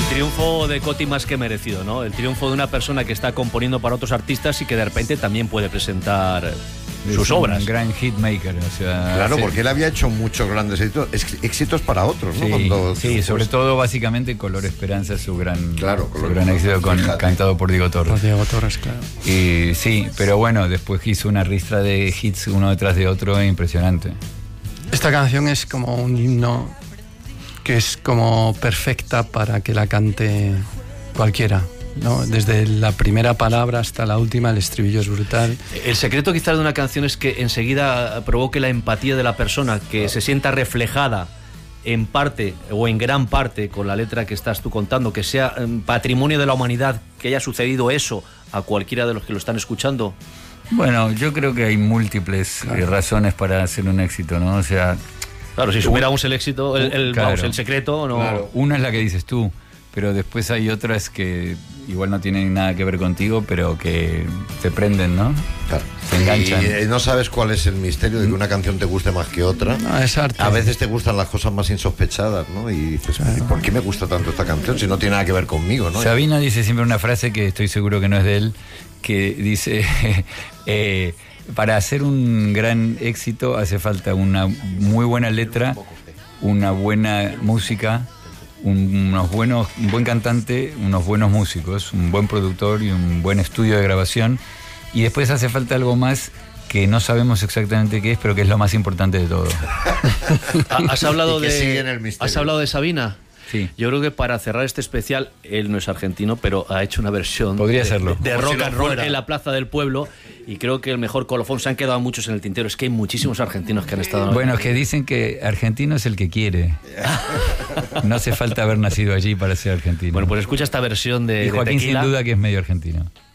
El triunfo de Coti más que merecido, ¿no? El triunfo de una persona que está componiendo para otros artistas y que de repente también puede presentar sus obras. Un gran hitmaker, o sea... Claro, sí. porque él había hecho muchos grandes éxitos para otros, ¿no? Sí, sobre todo básicamente Color Esperanza es su gran Color éxito cantado por Diego Torres. Por Diego Torres, claro. Y sí, pero bueno, después hizo una ristra de hits uno detrás de otro impresionante. Esta canción es como un himno que es como perfecta para que la cante cualquiera, ¿no? Desde la primera palabra hasta la última, el estribillo es brutal. El secreto quizás de una canción es que enseguida provoque la empatía de la persona, que se sienta reflejada en parte o en gran parte con la letra que estás tú contando, que sea patrimonio de la humanidad, que haya sucedido eso a cualquiera de los que lo están escuchando. Bueno, yo creo que hay múltiples razones para hacer un éxito, ¿no? O sea... Claro, si supiéramos el éxito, vamos, el secreto, no... Claro, una es la que dices tú, pero después hay otras que igual no tienen nada que ver contigo, pero que te prenden, ¿no? Claro. Te enganchan. Y no sabes cuál es el misterio de que una canción te guste más que otra. No, es arte. A veces te gustan las cosas más insospechadas, ¿no? Y dices, ¿por qué me gusta tanto esta canción si no tiene nada que ver conmigo, ¿no? Sabina dice siempre una frase que estoy seguro que no es de él, que dice... para hacer un gran éxito hace falta una muy buena letra, una buena música, un buen cantante, unos buenos músicos, un buen productor y un buen estudio de grabación. Y después hace falta algo más que no sabemos exactamente qué es, pero que es lo más importante de todo. ¿Has hablado ¿Has hablado de Sabina? Sí. Yo creo que para cerrar este especial, él no es argentino, pero ha hecho una versión Podría serlo. de rock and roll en la Plaza del Pueblo, y creo que el mejor colofón. Se han quedado muchos en el tintero. Es que hay muchísimos argentinos que han estado... Bueno, es que dicen que argentino es el que quiere. No hace falta haber nacido allí para ser argentino. Bueno, pues escucha esta versión de y Joaquín Tequila. sin duda que es medio argentino.